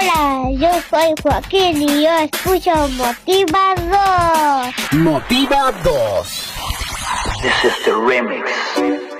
Hola, yo soy Joaquín y yo escucho Motiva 2. Motiva 2. This is the remix.